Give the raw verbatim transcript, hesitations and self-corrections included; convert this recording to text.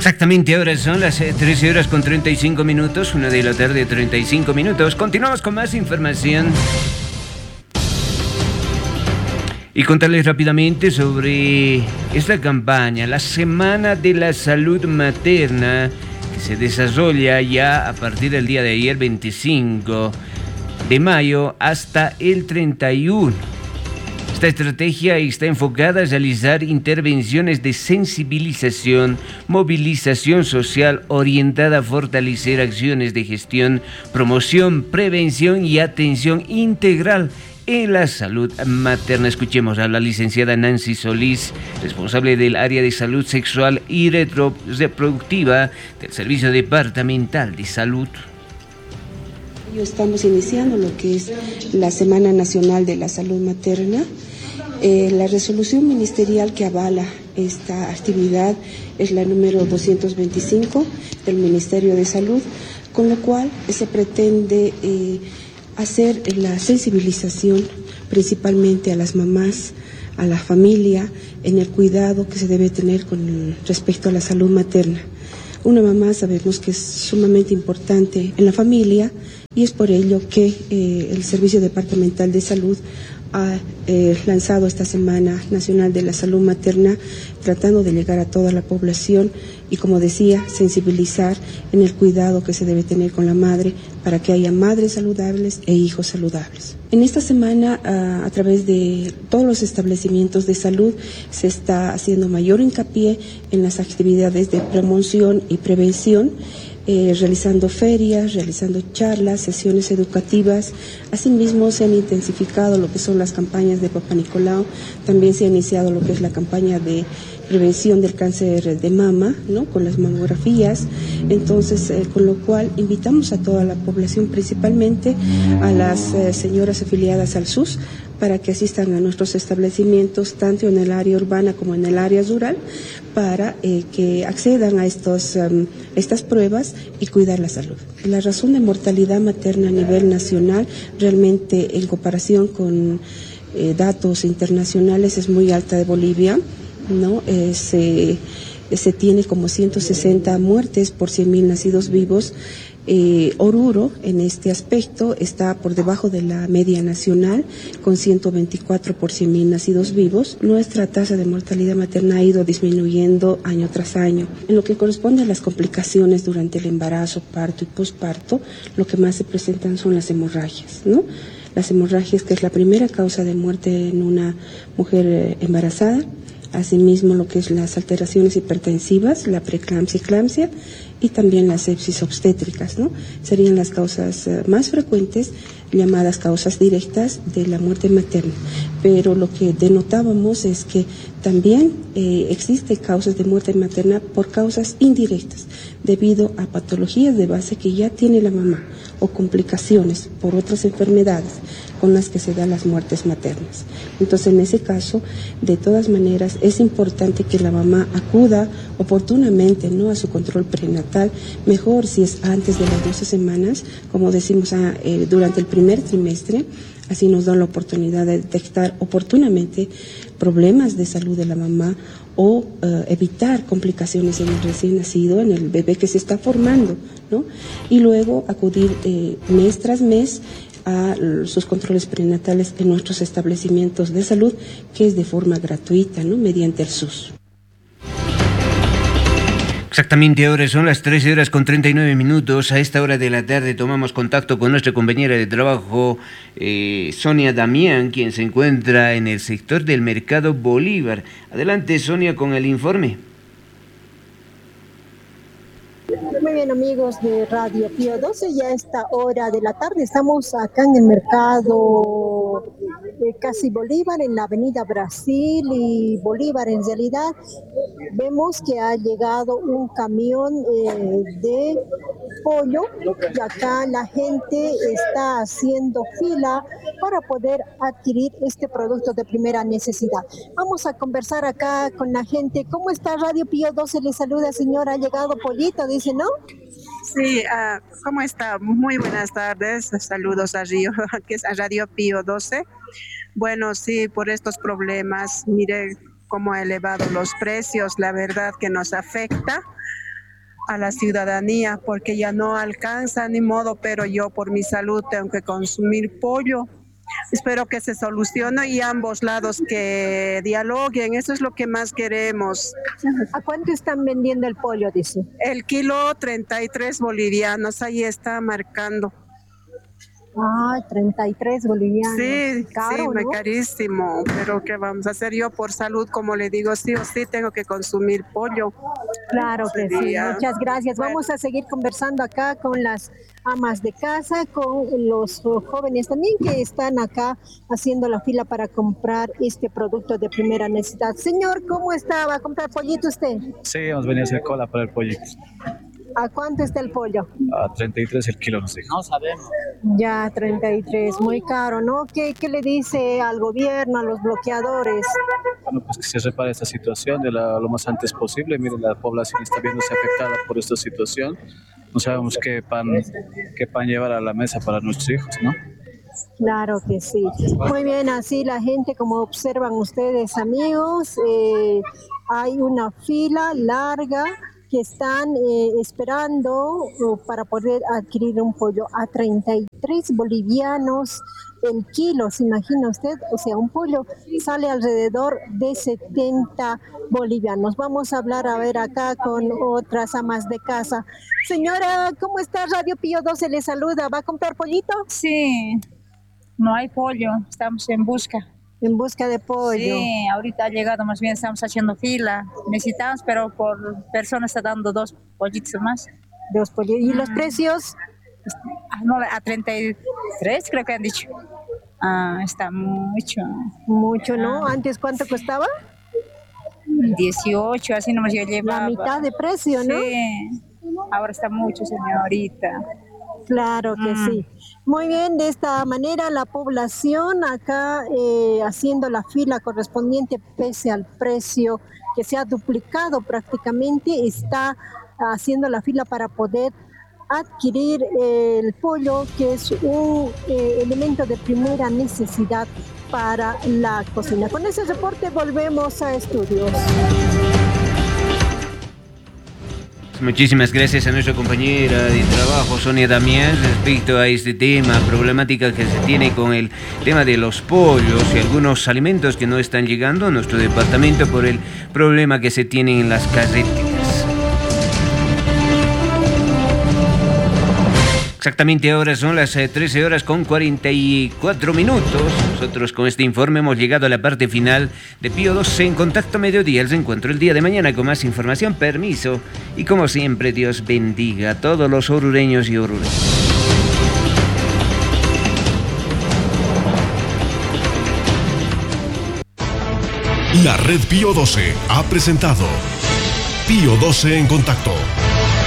Exactamente, ahora son las trece horas con treinta y cinco minutos, una de la tarde, treinta y cinco minutos. Continuamos con más información. Y contarles rápidamente sobre esta campaña, la Semana de la Salud Materna, que se desarrolla ya a partir del día de ayer, veinticinco de mayo, hasta el treinta y uno. Esta estrategia está enfocada a realizar intervenciones de sensibilización, movilización social orientada a fortalecer acciones de gestión, promoción, prevención y atención integral en la salud materna. Escuchemos a la licenciada Nancy Solís, responsable del área de salud sexual y retro- reproductiva del Servicio Departamental de Salud. Estamos iniciando lo que es la Semana Nacional de la Salud Materna. Eh, la resolución ministerial que avala esta actividad es la número doscientos veinticinco del Ministerio de Salud, con lo cual se pretende eh, hacer la sensibilización principalmente a las mamás, a la familia, en el cuidado que se debe tener con respecto a la salud materna. Una mamá sabemos que es sumamente importante en la familia y es por ello que eh, el Servicio Departamental de Salud ha eh, lanzado esta Semana Nacional de la Salud Materna, tratando de llegar a toda la población y, como decía, sensibilizar en el cuidado que se debe tener con la madre para que haya madres saludables e hijos saludables. En esta semana, a, a través de todos los establecimientos de salud, se está haciendo mayor hincapié en las actividades de promoción y prevención, Eh, realizando ferias, realizando charlas, sesiones educativas. Asimismo, se han intensificado lo que son las campañas de Papá Nicolau. También se ha iniciado lo que es la campaña de prevención del cáncer de mama, ¿no?, con las mamografías. Entonces, eh, con lo cual invitamos a toda la población, principalmente a las eh, señoras afiliadas al S U S, para que asistan a nuestros establecimientos, tanto en el área urbana como en el área rural, para eh, que accedan a estos, um, estas pruebas y cuidar la salud. La razón de mortalidad materna a nivel nacional, realmente en comparación con eh, datos internacionales, es muy alta de Bolivia, ¿no? Eh, se, se tiene como ciento sesenta muertes por cien mil nacidos vivos. Eh, Oruro, en este aspecto, está por debajo de la media nacional, con ciento veinticuatro por cien mil nacidos vivos. Nuestra tasa de mortalidad materna ha ido disminuyendo año tras año. En lo que corresponde a las complicaciones durante el embarazo, parto y posparto, lo que más se presentan son las hemorragias, ¿no? Las hemorragias, que es la primera causa de muerte en una mujer eh, embarazada. Asimismo, lo que es las alteraciones hipertensivas, la preeclampsia y eclampsia, y también las sepsis obstétricas, ¿no? Serían las causas uh, más frecuentes, llamadas causas directas de la muerte materna. Pero lo que denotábamos es que también eh, existen causas de muerte materna por causas indirectas, debido a patologías de base que ya tiene la mamá o complicaciones por otras enfermedades con las que se dan las muertes maternas. Entonces, en ese caso, de todas maneras, es importante que la mamá acuda oportunamente, ¿no?, a su control prenatal, mejor si es antes de las doce semanas, como decimos a, eh, durante el primer trimestre. Así nos da la oportunidad de detectar oportunamente problemas de salud de la mamá o uh, evitar complicaciones en el recién nacido, en el bebé que se está formando, ¿no? Y luego acudir eh, mes tras mes a sus controles prenatales en nuestros establecimientos de salud, que es de forma gratuita, ¿no?, mediante el S U S. Exactamente, ahora son las trece horas con treinta y nueve minutos. A esta hora de la tarde tomamos contacto con nuestra compañera de trabajo, eh, Sonia Damián, quien se encuentra en el sector del Mercado Bolívar. Adelante, Sonia, con el informe. Muy bien, amigos de Radio Pío doce, ya a esta hora de la tarde estamos acá en el mercado de casi Bolívar, en la avenida Brasil y Bolívar. En realidad vemos que ha llegado un camión eh, de pollo y acá la gente está haciendo fila para poder adquirir este producto de primera necesidad. Vamos a conversar acá con la gente. ¿Cómo está Radio Pío doce? Le saluda, señora. Ha llegado pollito, dice, ¿no? Sí, uh, ¿cómo está? Muy buenas tardes. Saludos a Río, que es a Radio Pío doce. Bueno, sí, por estos problemas, mire cómo ha elevado los precios, la verdad que nos afecta. a la ciudadanía, porque ya no alcanza ni modo, pero yo por mi salud tengo que consumir pollo. Espero que se solucione y ambos lados que dialoguen, eso es lo que más queremos. ¿A cuánto están vendiendo el pollo, dice? El kilo treinta y tres bolivianos, ahí está marcando. Ah, treinta y tres bolivianos. Sí, caro, sí, ¿no? muy carísimo, pero ¿qué vamos a hacer? Yo por salud, como le digo, sí o sí tengo que consumir pollo. Claro que sí, Sería- muchas gracias. Bueno. Vamos a seguir conversando acá con las amas de casa, con los oh, jóvenes también que están acá haciendo la fila para comprar este producto de primera necesidad. Señor, ¿cómo está? ¿Va a comprar pollito usted? Sí, hemos venido a hacer cola para el pollito. ¿A cuánto está el pollo? A treinta y tres el kilo, no sé. No sabemos. Ya, treinta y tres, muy caro, ¿no? ¿Qué, qué le dice al gobierno, a los bloqueadores? Bueno, pues que se repare esta situación de la, lo más antes posible. Mire, la población está viéndose afectada por esta situación. No sabemos qué pan, qué pan llevar a la mesa para nuestros hijos, ¿no? Claro que sí. Muy bien, así la gente, como observan ustedes, amigos, eh, hay una fila larga que están eh, esperando uh, para poder adquirir un pollo a treinta y tres bolivianos el kilo, ¿se imagina usted? O sea, un pollo sale alrededor de setenta bolivianos. Vamos a hablar, a ver, acá con otras amas de casa. Señora, ¿cómo está? Radio Pío doce le saluda. ¿Va a comprar pollito? Sí, no hay pollo, estamos en busca. En busca de pollo. Sí, ahorita ha llegado, más bien estamos haciendo fila. Necesitamos, pero por persona está dando dos pollitos más. Dos pollos. ¿Y los precios? Ah, no, a treinta y tres creo que han dicho. Ah, está mucho. Mucho, ¿no? Ah. ¿Antes cuánto costaba? dieciocho, así nomás yo llevaba. La mitad de precio, ¿no? Sí, ahora está mucho, señorita. Claro que Mm. sí. Muy bien, de esta manera la población acá eh, haciendo la fila correspondiente pese al precio que se ha duplicado prácticamente, está haciendo la fila para poder adquirir eh, el pollo, que es un eh, elemento de primera necesidad para la cocina. Con ese reporte volvemos a estudios. Muchísimas gracias a nuestra compañera de trabajo, Sonia Damián, respecto a este tema, problemática que se tiene con el tema de los pollos y algunos alimentos que no están llegando a nuestro departamento por el problema que se tiene en las carreteras. Exactamente ahora son las eh, trece horas con cuarenta y cuatro minutos. Nosotros con este informe hemos llegado a la parte final de Pío doce en Contacto Mediodía. El reencuentro el día de mañana con más información. Permiso. Y como siempre, Dios bendiga a todos los orureños y orureñas. La red Pío doce ha presentado Pío doce en Contacto.